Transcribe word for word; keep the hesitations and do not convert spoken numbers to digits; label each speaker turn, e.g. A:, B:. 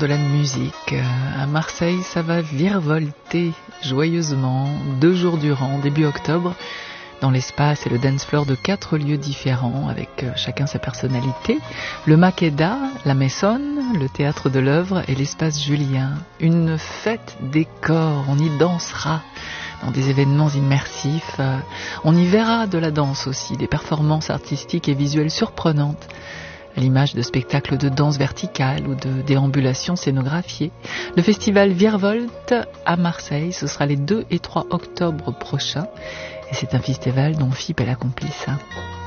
A: de la musique. À Marseille, ça va virevolter joyeusement, deux jours durant, début octobre, dans l'espace et le dance floor de quatre lieux différents, avec chacun sa personnalité. Le Makeda, la Maison, le Théâtre de l'Œuvre et l'espace Julien. Une fête des corps, on y dansera dans des événements immersifs. On y verra de la danse aussi, des performances artistiques et visuelles surprenantes, à l'image de spectacles de danse verticale ou de déambulations scénographiées. Le festival Virevolte à Marseille, ce sera les deux et trois octobre prochains. Et c'est un festival dont F I P est la complice.